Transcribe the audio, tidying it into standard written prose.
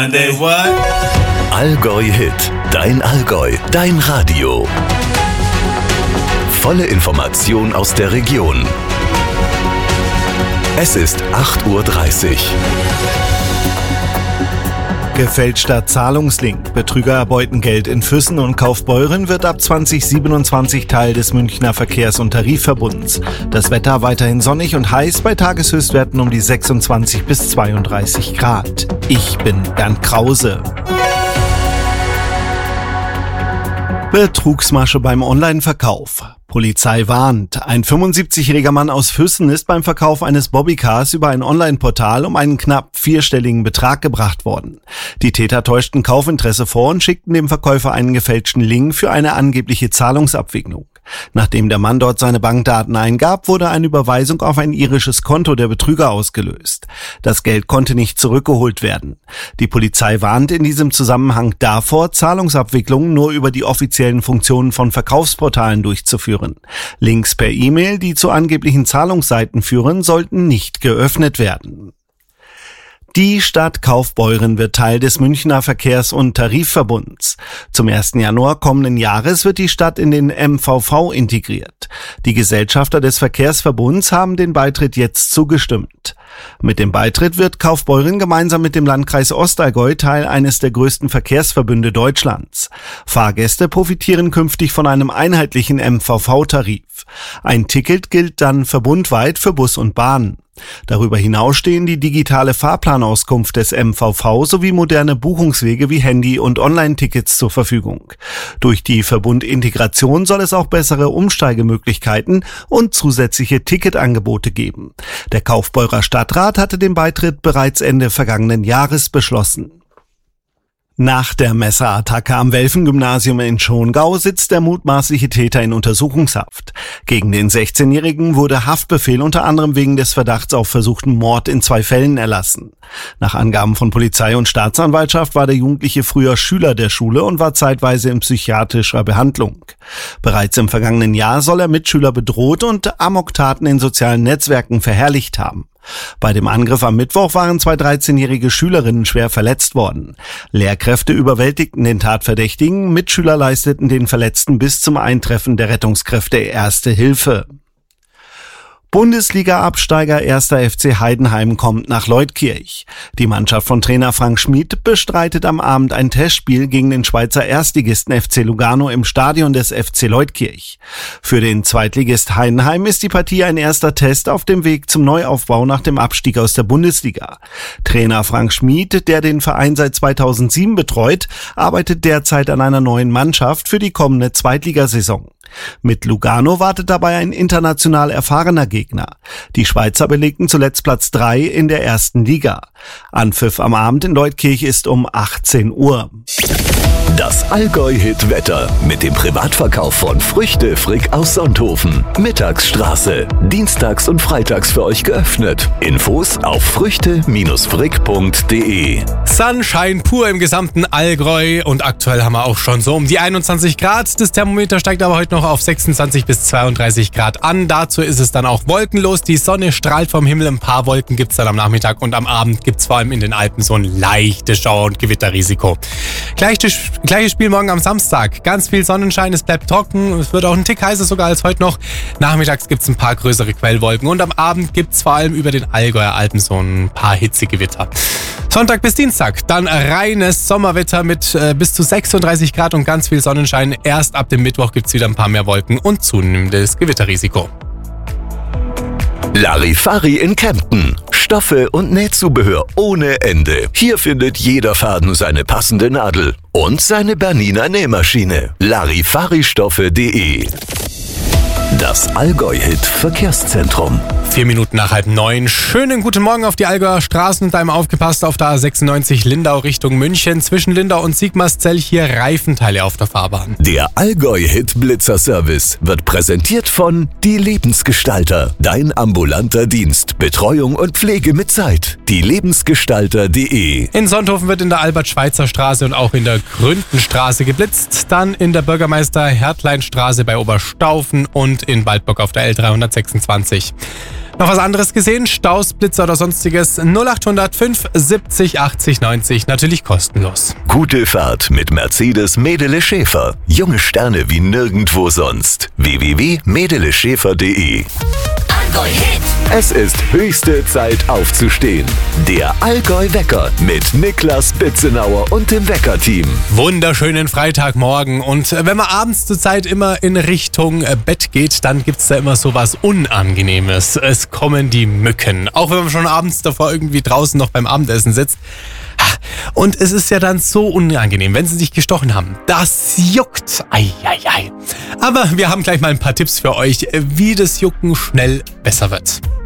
Allgäu Hit, dein Allgäu, dein Radio. Volle Information aus der Region. Es ist 8:30 Uhr. Gefälschter Zahlungslink. Betrüger erbeuten Geld in Füssen und Kaufbeuren wird ab 2027 Teil des Münchner Verkehrs- und Tarifverbunds. Das Wetter weiterhin sonnig und heiß bei Tageshöchstwerten um die 26 bis 32 Grad. Ich bin Bernd Krause. Betrugsmasche beim Online-Verkauf. Polizei warnt. Ein 75-jähriger Mann aus Füssen ist beim Verkauf eines Bobbycars über ein Online-Portal um einen knapp vierstelligen Betrag gebracht worden. Die Täter täuschten Kaufinteresse vor und schickten dem Verkäufer einen gefälschten Link für eine angebliche Zahlungsabwicklung. Nachdem der Mann dort seine Bankdaten eingab, wurde eine Überweisung auf ein irisches Konto der Betrüger ausgelöst. Das Geld konnte nicht zurückgeholt werden. Die Polizei warnt in diesem Zusammenhang davor, Zahlungsabwicklungen nur über die offiziellen Funktionen von Verkaufsportalen durchzuführen. Links per E-Mail, die zu angeblichen Zahlungsseiten führen, sollten nicht geöffnet werden. Die Stadt Kaufbeuren wird Teil des Münchner Verkehrs- und Tarifverbunds. Zum 1. Januar kommenden Jahres wird die Stadt in den MVV integriert. Die Gesellschafter des Verkehrsverbunds haben den Beitritt jetzt zugestimmt. Mit dem Beitritt wird Kaufbeuren gemeinsam mit dem Landkreis Ostallgäu Teil eines der größten Verkehrsverbünde Deutschlands. Fahrgäste profitieren künftig von einem einheitlichen MVV-Tarif. Ein Ticket gilt dann verbundweit für Bus und Bahn. Darüber hinaus stehen die digitale Fahrplanauskunft des MVV sowie moderne Buchungswege wie Handy- und Online-Tickets zur Verfügung. Durch die Verbundintegration soll es auch bessere Umsteigemöglichkeiten und zusätzliche Ticketangebote geben. Der Kaufbeurer Stadtrat hatte den Beitritt bereits Ende vergangenen Jahres beschlossen. Nach der Messerattacke am Welfen-Gymnasium in Schongau sitzt der mutmaßliche Täter in Untersuchungshaft. Gegen den 16-Jährigen wurde Haftbefehl unter anderem wegen des Verdachts auf versuchten Mord in 2 Fällen erlassen. Nach Angaben von Polizei und Staatsanwaltschaft war der Jugendliche früher Schüler der Schule und war zeitweise in psychiatrischer Behandlung. Bereits im vergangenen Jahr soll er Mitschüler bedroht und Amoktaten in sozialen Netzwerken verherrlicht haben. Bei dem Angriff am Mittwoch waren 2 13-jährige Schülerinnen schwer verletzt worden. Lehrkräfte überwältigten den Tatverdächtigen, Mitschüler leisteten den Verletzten bis zum Eintreffen der Rettungskräfte Erste Hilfe. Bundesliga-Absteiger 1. FC Heidenheim kommt nach Leutkirch. Die Mannschaft von Trainer Frank Schmid bestreitet am Abend ein Testspiel gegen den Schweizer Erstligisten FC Lugano im Stadion des FC Leutkirch. Für den Zweitligist Heidenheim ist die Partie ein erster Test auf dem Weg zum Neuaufbau nach dem Abstieg aus der Bundesliga. Trainer Frank Schmid, der den Verein seit 2007 betreut, arbeitet derzeit an einer neuen Mannschaft für die kommende Zweitligasaison. Mit Lugano wartet dabei ein international erfahrener Gegner. Die Schweizer belegten zuletzt Platz 3 in der 1. Liga. Anpfiff am Abend in Leutkirch ist um 18 Uhr. Das Allgäu-Hit-Wetter mit dem Privatverkauf von Früchte Frick aus Sonthofen. Mittagsstraße. Dienstags und freitags für euch geöffnet. Infos auf früchte-frick.de. Sunshine pur im gesamten Allgäu und aktuell haben wir auch schon so um die 21 Grad. Das Thermometer steigt aber heute noch auf 26 bis 32 Grad an. Dazu ist es dann auch wolkenlos. Die Sonne strahlt vom Himmel. Ein paar Wolken gibt es dann am Nachmittag und am Abend gibt es vor allem in den Alpen so ein leichtes Schauer- und Gewitterrisiko. Gleiches Spiel morgen am Samstag. Ganz viel Sonnenschein, es bleibt trocken. Es wird auch ein Tick heißer sogar als heute noch. Nachmittags gibt es ein paar größere Quellwolken und am Abend gibt es vor allem über den Allgäuer Alpen so ein paar Hitzegewitter. Sonntag bis Dienstag dann reines Sommerwetter mit bis zu 36 Grad und ganz viel Sonnenschein. Erst ab dem Mittwoch gibt es wieder ein paar mehr Wolken und zunehmendes Gewitterrisiko. Larifari in Kempten. Stoffe und Nähzubehör ohne Ende. Hier findet jeder Faden seine passende Nadel und seine Bernina Nähmaschine. Larifaristoffe.de. Das Allgäu-Hit Verkehrszentrum. 4 Minuten nach 8:30. Schönen guten Morgen auf die Allgäuer Straßen und einmal aufgepasst auf der A96 Lindau Richtung München. Zwischen Lindau und Sigmarszell hier Reifenteile auf der Fahrbahn. Der Allgäu-Hit Blitzer-Service wird präsentiert von Die Lebensgestalter. Dein ambulanter Dienst. Betreuung und Pflege mit Zeit. dielebensgestalter.de. In Sonthofen wird in der Albert-Schweitzer-Straße und auch in der Gründenstraße geblitzt. Dann in der Bürgermeister-Hertlein-Straße bei Oberstaufen und in Waldburg auf der L326. Noch was anderes gesehen? Staus, Blitzer oder sonstiges? 0800 570 80 90. Natürlich kostenlos. Gute Fahrt mit Mercedes Medele Schäfer. Junge Sterne wie nirgendwo sonst. www.medeleschäfer.de. Es ist höchste Zeit aufzustehen. Der Allgäu-Wecker mit Niklas Bitzenauer und dem Wecker-Team. Wunderschönen Freitagmorgen. Und wenn man abends zur Zeit immer in Richtung Bett geht, dann gibt's da immer so was Unangenehmes. Es kommen die Mücken. Auch wenn man schon abends davor irgendwie draußen noch beim Abendessen sitzt. Und es ist ja dann so unangenehm, wenn sie sich gestochen haben. Das juckt. Eieiei. Aber wir haben gleich mal ein paar Tipps für euch, wie das Jucken schnell besser wird.